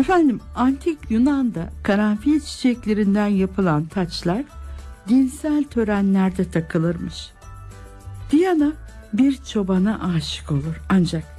Efendim, antik Yunan'da karanfil çiçeklerinden yapılan taçlar dinsel törenlerde takılırmış. Diana bir çobana aşık olur, ancak